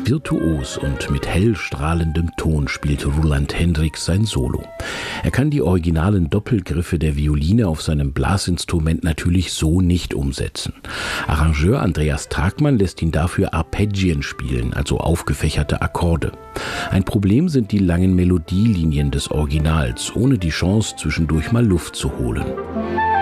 Virtuos und mit hell strahlendem Ton spielt Roland Hendricks sein Solo. Er kann die originalen Doppelgriffe der Violine auf seinem Blasinstrument natürlich so nicht umsetzen. Arrangeur Andreas Tragmann lässt ihn dafür Arpeggien spielen, also aufgefächerte Akkorde. Ein Problem sind die langen Melodielinien des Originals, ohne die Chance, zwischendurch mal Luft zu holen.